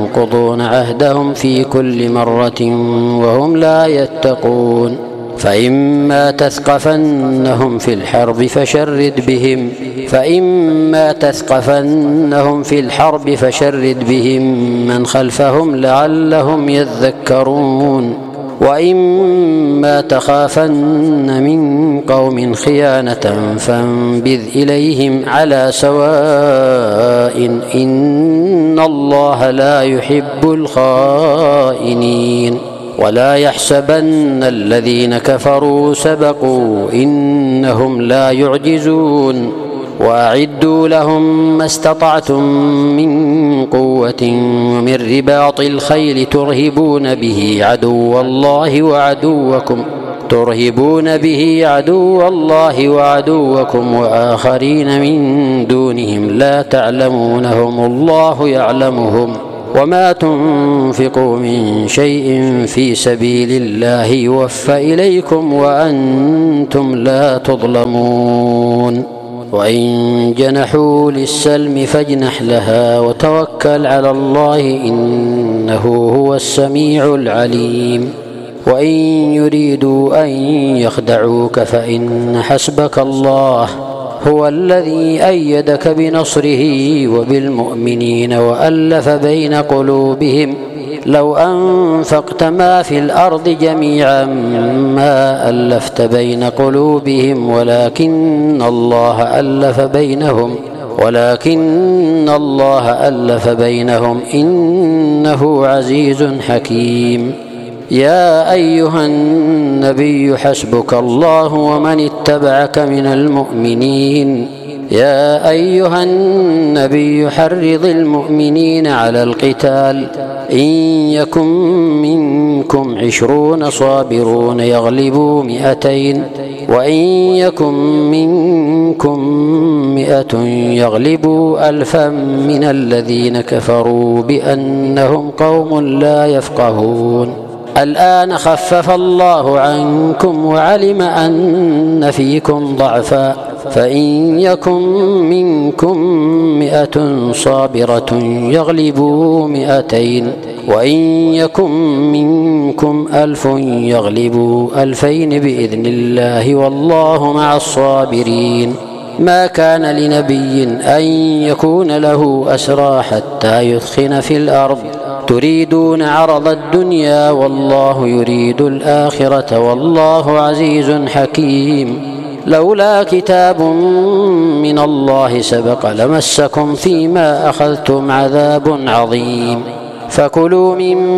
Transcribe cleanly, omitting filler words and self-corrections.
ينقضون عهدهم في كل مرة وهم لا يتقون. فإما تثقفنهم في الحرب فشرد بهم من خلفهم لعلهم يذكرون. وإما تخافن من قوم خيانة فانبذ إليهم على سواء إن الله لا يحب الخائنين. ولا يحسبن الذين كفروا سبقوا إنهم لا يعجزون. وأعدوا لهم ما استطعتم من قوة ومن رباط الخيل ترهبون به عدو الله وعدوكم وآخرين من دونهم لا تعلمونهم الله يعلمهم. وما تنفقوا من شيء في سبيل الله يوفى إليكم وأنتم لا تظلمون. وإن جنحوا للسلم فاجنح لها وتوكل على الله إنه هو السميع العليم. وإن يريدوا أن يخدعوك فإن حسبك الله هو الذي أيدك بنصره وبالمؤمنين وألف بين قلوبهم لو أنفقت ما في الأرض جميعا ما ألفت بين قلوبهم ولكن الله ألف بينهم إنه عزيز حكيم. يا أيها النبي حسبك الله ومن اتبعك من المؤمنين. يا أيها النبي حرض المؤمنين على القتال إن يكن منكم 20 صابرون يغلبوا 200 وإن يكن منكم 100 يغلبوا 1000 من الذين كفروا بأنهم قوم لا يفقهون. الآن خفف الله عنكم وعلم أن فيكم ضعفا فإن يكن منكم 100 صابرة يغلبوا 200 وإن يكن منكم 1000 يغلبوا 2000 بإذن الله والله مع الصابرين. ما كان لنبي أن يكون له أسرى حتى يثخن في الأرض تريدون عرض الدنيا والله يريد الآخرة والله عزيز حكيم. لولا كتاب من الله سبق لمسكم فيما أخذتم عذاب عظيم. فكلوا مما